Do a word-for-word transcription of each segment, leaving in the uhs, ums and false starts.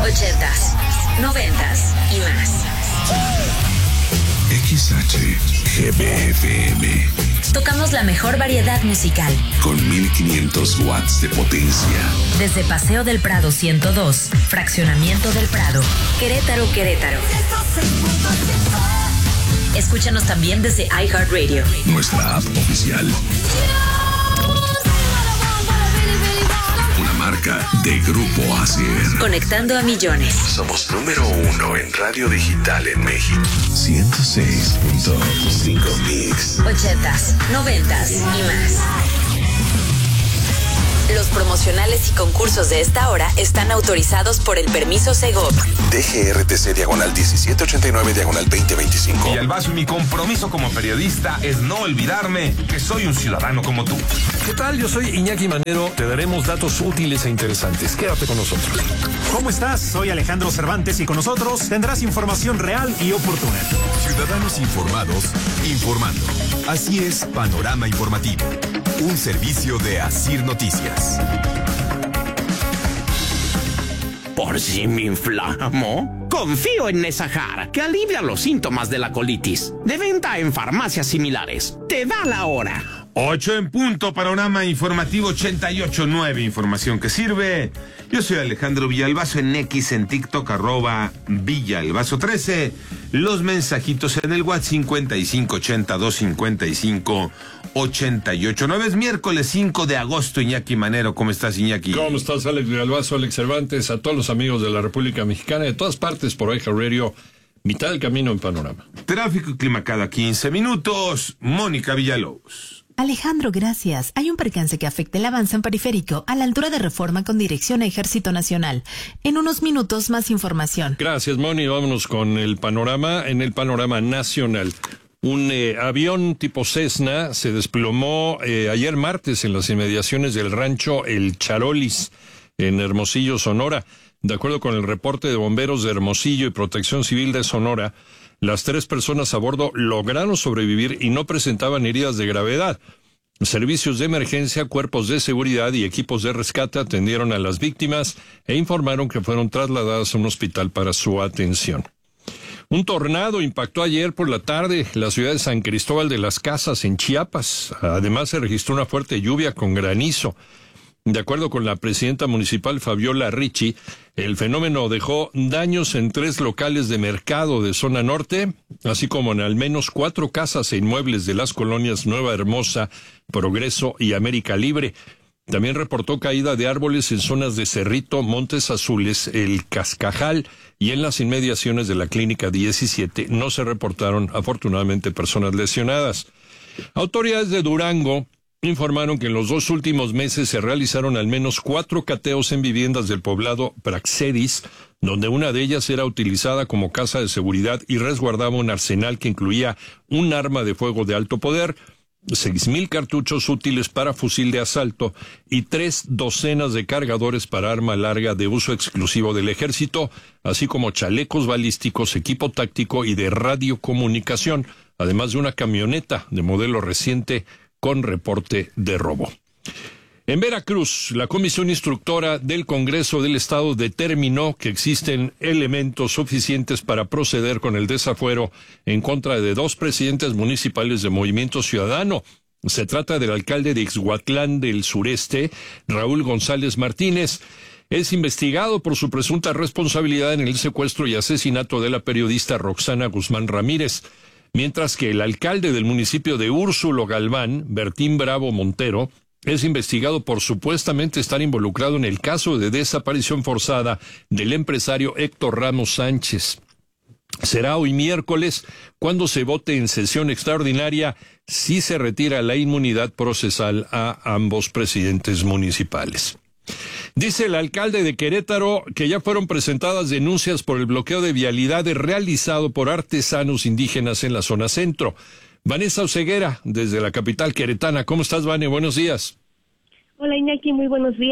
ochentas, noventas y más. X H G B F M. Tocamos la mejor variedad musical. Con mil quinientos watts de potencia. Desde Paseo del Prado ciento dos, Fraccionamiento del Prado, Querétaro, Querétaro. Escúchanos también desde iHeartRadio. Nuestra app oficial. Una marca de Grupo Acer. Conectando a millones. Somos número uno en radio digital en México. ciento seis punto cinco Mix. Ochentas, noventas y más. Los promocionales y concursos de esta hora están autorizados por el permiso Segov. D G R T C diagonal diecisiete ochenta y nueve diagonal veinte veinticinco. Villalbazo, y mi compromiso como periodista es no olvidarme que soy un ciudadano como tú. ¿Qué tal? Yo soy Iñaki Manero. Te daremos datos útiles e interesantes. Quédate con nosotros. ¿Cómo estás? Soy Alejandro Cervantes y con nosotros tendrás información real y oportuna. Ciudadanos informados, informando. Así es Panorama Informativo. Un servicio de Asir Noticias. ¿Por si me inflamo? Confío en Nesahar, que alivia los síntomas de la colitis. De venta en farmacias similares. Te da la hora. Ocho en punto, Panorama Informativo ochenta y ocho punto nueve, información que sirve. Yo soy Alejandro Villalbazo, en X, en TikTok, arroba Villalbazo trece. Los mensajitos en el WhatsApp cincuenta y cinco ochenta y dos cincuenta y cinco ochenta y ocho nueve. Es miércoles cinco de agosto, Iñaki Manero. ¿Cómo estás, Iñaki? ¿Cómo estás, Alex Villalbazo, Alex Cervantes? A todos los amigos de la República Mexicana, de todas partes por iHeartRadio, mitad del camino en Panorama. Tráfico y clima cada quince minutos. Mónica Villalobos. Alejandro, gracias. Hay un percance que afecta el avance en periférico a la altura de Reforma con dirección a Ejército Nacional. En unos minutos, más información. Gracias, Moni. Vámonos con el panorama. En el panorama nacional, un eh, avión tipo Cessna se desplomó eh, ayer martes en las inmediaciones del rancho El Charolis, en Hermosillo, Sonora. De acuerdo con el reporte de bomberos de Hermosillo y Protección Civil de Sonora, las tres personas a bordo lograron sobrevivir y no presentaban heridas de gravedad. Servicios de emergencia, cuerpos de seguridad y equipos de rescate atendieron a las víctimas e informaron que fueron trasladadas a un hospital para su atención. Un tornado impactó ayer por la tarde la ciudad de San Cristóbal de las Casas, en Chiapas. Además, se registró una fuerte lluvia con granizo. De acuerdo con la presidenta municipal Fabiola Ricci, el fenómeno dejó daños en tres locales de mercado de zona norte, así como en al menos cuatro casas e inmuebles de las colonias Nueva Hermosa, Progreso y América Libre. También reportó caída de árboles en zonas de Cerrito, Montes Azules, El Cascajal y en las inmediaciones de la Clínica diecisiete. No se reportaron, afortunadamente, personas lesionadas. Autoridades de Durango informaron que en los dos últimos meses se realizaron al menos cuatro cateos en viviendas del poblado Praxedis, donde una de ellas era utilizada como casa de seguridad y resguardaba un arsenal que incluía un arma de fuego de alto poder, seis mil cartuchos útiles para fusil de asalto y tres docenas de cargadores para arma larga de uso exclusivo del ejército, así como chalecos balísticos, equipo táctico y de radiocomunicación, además de una camioneta de modelo reciente con reporte de robo. En Veracruz, la Comisión Instructora del Congreso del Estado determinó que existen elementos suficientes para proceder con el desafuero en contra de dos presidentes municipales de Movimiento Ciudadano. Se trata del alcalde de Ixhuatlán del Sureste, Raúl González Martínez. Es investigado por su presunta responsabilidad en el secuestro y asesinato de la periodista Roxana Guzmán Ramírez. Mientras que el alcalde del municipio de Úrsulo Galván, Bertín Bravo Montero, es investigado por supuestamente estar involucrado en el caso de desaparición forzada del empresario Héctor Ramos Sánchez. Será hoy miércoles cuando se vote en sesión extraordinaria si se retira la inmunidad procesal a ambos presidentes municipales. Dice el alcalde de Querétaro que ya fueron presentadas denuncias por el bloqueo de vialidades realizado por artesanos indígenas en la zona centro. Vanessa Oseguera, desde la capital queretana. ¿Cómo estás, Vane? Buenos días. Hola, Iñaki, muy buenos días.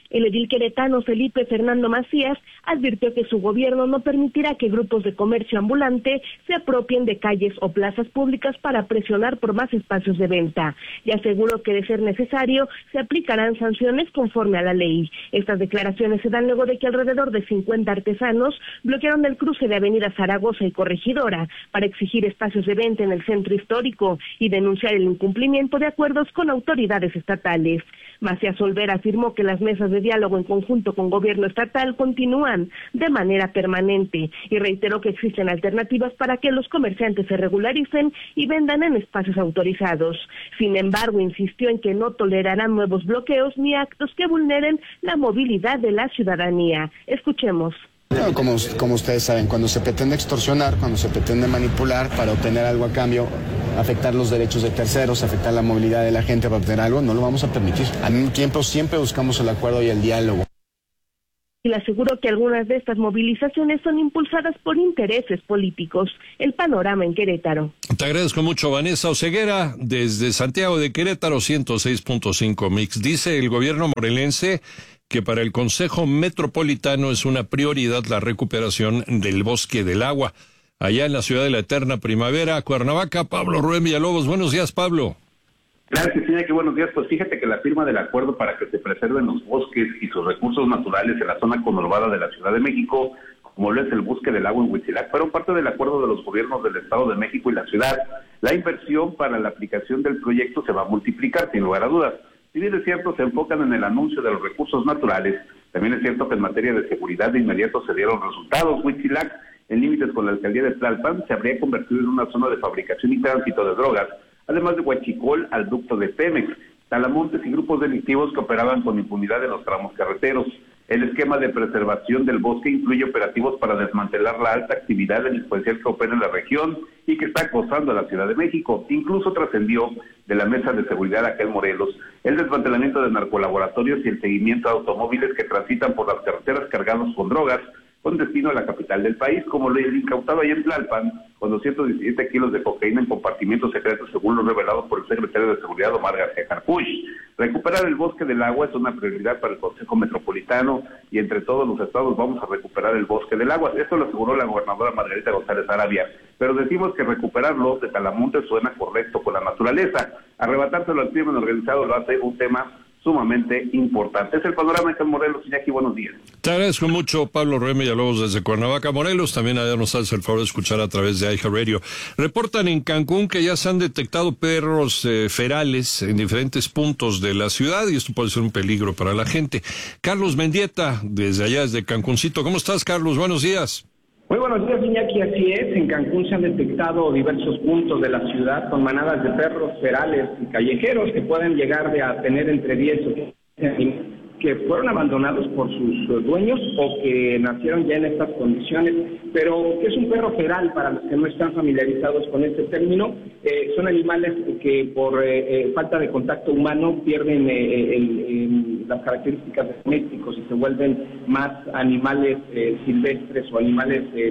El edil queretano Felipe Fernando Macías advirtió que su gobierno no permitirá que grupos de comercio ambulante se apropien de calles o plazas públicas para presionar por más espacios de venta, y aseguró que de ser necesario se aplicarán sanciones conforme a la ley. Estas declaraciones se dan luego de que alrededor de cincuenta artesanos bloquearon el cruce de Avenida Zaragoza y Corregidora para exigir espacios de venta en el centro histórico y denunciar el incumplimiento de acuerdos con autoridades estatales. Macías Olvera afirmó que las mesas de diálogo en conjunto con gobierno estatal continúan de manera permanente y reiteró que existen alternativas para que los comerciantes se regularicen y vendan en espacios autorizados. Sin embargo, insistió en que no tolerarán nuevos bloqueos ni actos que vulneren la movilidad de la ciudadanía. Escuchemos. No, como, como ustedes saben, cuando se pretende extorsionar, cuando se pretende manipular para obtener algo a cambio, afectar los derechos de terceros, afectar la movilidad de la gente para obtener algo, no lo vamos a permitir. Al mismo tiempo, siempre buscamos el acuerdo y el diálogo. Y le aseguró que algunas de estas movilizaciones son impulsadas por intereses políticos. El panorama en Querétaro. Te agradezco mucho, Vanessa Oseguera, desde Santiago de Querétaro, ciento seis punto cinco Mix. Dice el gobierno morelense que para el Consejo Metropolitano es una prioridad la recuperación del Bosque del Agua. Allá en la ciudad de la eterna primavera, Cuernavaca, Pablo Rubén Villalobos. Buenos días, Pablo. Gracias, señor, que buenos días. Pues fíjate que la firma del acuerdo para que se preserven los bosques y sus recursos naturales en la zona conurbada de la Ciudad de México, como lo es el Bosque del Agua en Huitzilac, fueron parte del acuerdo de los gobiernos del Estado de México y la ciudad. La inversión para la aplicación del proyecto se va a multiplicar, sin lugar a dudas. Si bien es cierto, se enfocan en el anuncio de los recursos naturales, también es cierto que en materia de seguridad de inmediato se dieron resultados. Huitzilac, en límites con la alcaldía de Tlalpan, se habría convertido en una zona de fabricación y tránsito de drogas, además de Huachicol al ducto de Pemex, talamontes y grupos delictivos que operaban con impunidad en los tramos carreteros. El esquema de preservación del bosque incluye operativos para desmantelar la alta actividad delincuencial que opera en la región y que está acosando a la Ciudad de México. Incluso trascendió de la Mesa de Seguridad aquel Morelos el desmantelamiento de narcolaboratorios y el seguimiento de automóviles que transitan por las carreteras cargados con drogas con destino a la capital del país, como lo incautado ahí en Tlalpan, con doscientos diecisiete kilos de cocaína en compartimentos secretos, según lo revelado por el secretario de Seguridad, Omar García Harfuch. Recuperar el Bosque del Agua es una prioridad para el Consejo Metropolitano y entre todos los estados vamos a recuperar el Bosque del Agua. Esto lo aseguró la gobernadora Margarita González Arabia. Pero decimos que recuperarlo de Talamontes suena correcto con la naturaleza. Arrebatárselo al crimen organizado lo hace un tema sumamente importante. Es el panorama de Morelos. Iñaki, buenos días. Te agradezco mucho, Pablo Rubén Villalobos, desde Cuernavaca, Morelos. También allá nos hace el favor de escuchar a través de iHeartRadio. Reportan en Cancún que ya se han detectado perros eh, ferales en diferentes puntos de la ciudad y esto puede ser un peligro para la gente. Carlos Mendieta, desde allá, desde Cancuncito. ¿Cómo estás, Carlos? Buenos días. Muy buenos días, Iñaki, así es. En Cancún se han detectado diversos puntos de la ciudad con manadas de perros ferales y callejeros que pueden llegar de a tener entre diez o quince animales que fueron abandonados por sus dueños o que nacieron ya en estas condiciones. Pero, ¿qué es un perro feral? Para los que no están familiarizados con este término, eh, son animales que por eh, eh, falta de contacto humano pierden eh, el, el, las características domésticos y se vuelven más animales eh, silvestres o animales, eh,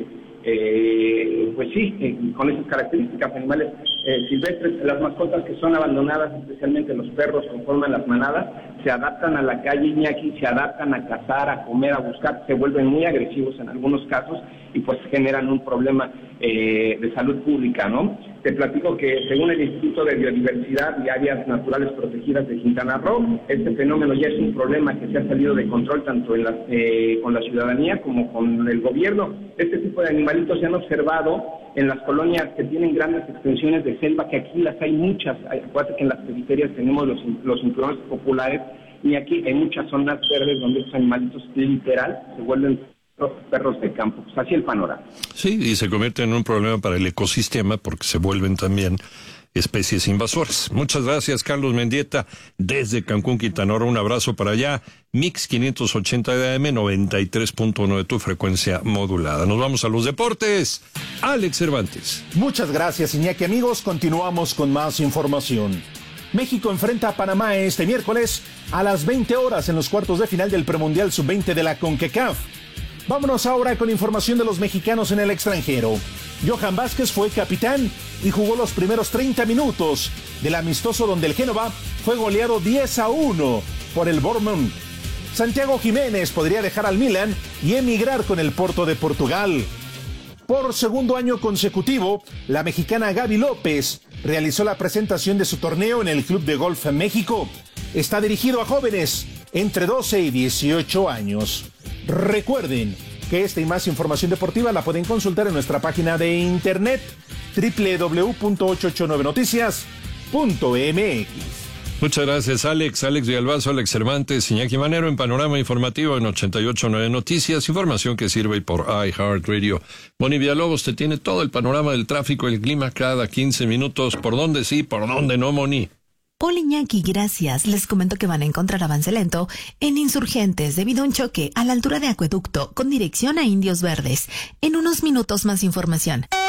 eh, pues sí, eh, con esas características, animales eh, silvestres. Las mascotas que son abandonadas, especialmente los perros que forman las manadas, se adaptan a la calle, Iñaki, se adaptan a cazar, a comer, a buscar, se vuelven muy agresivos en algunos casos y pues generan un problema eh, de salud pública, ¿no? Te platico que según el Instituto de Biodiversidad y Áreas Naturales Protegidas de Quintana Roo, este fenómeno ya es un problema que se ha salido de control tanto en la, eh, con la ciudadanía como con el gobierno. Este tipo de animalitos se han observado en las colonias que tienen grandes extensiones de selva, que aquí las hay muchas. Acuérdate que en las periferias tenemos los, los cinturones populares y aquí hay muchas zonas verdes donde estos animalitos literal se vuelven los perros de campo. Pues así el panorama. Sí, y se convierte en un problema para el ecosistema porque se vuelven también especies invasoras. Muchas gracias, Carlos Mendieta, desde Cancún, Quintana Roo. Un abrazo para allá. Mix quinientos ochenta de A M, noventa y tres punto nueve, tu frecuencia modulada. Nos vamos a los deportes. Alex Cervantes. Muchas gracias, Iñaki. Amigos, continuamos con más información. México enfrenta a Panamá este miércoles a las veinte horas en los cuartos de final del premundial sub veinte de la CONCACAF. Vámonos ahora con información de los mexicanos en el extranjero. Johan Vázquez fue capitán y jugó los primeros treinta minutos del amistoso donde el Génova fue goleado diez a uno por el Bournemouth. Santiago Jiménez podría dejar al Milan y emigrar con el Porto de Portugal. Por segundo año consecutivo, la mexicana Gaby López realizó la presentación de su torneo en el Club de Golf México. Está dirigido a jóvenes entre doce y dieciocho años. Recuerden que esta y más información deportiva la pueden consultar en nuestra página de internet doble u doble u doble u punto ochocientos ochenta y nueve noticias punto m x. Muchas gracias, Alex. Alex Villalbazo, Alex Cervantes, Iñaki Manero en Panorama Informativo en ochenta y ocho punto nueve Noticias. Información que sirve por iHeartRadio. Moni Villalobos te tiene todo el panorama del tráfico y el clima cada quince minutos. ¿Por dónde sí, por dónde no, Moni? Hola Iñaki, gracias. Les comento que van a encontrar avance lento en Insurgentes debido a un choque a la altura de Acueducto con dirección a Indios Verdes. En unos minutos más información.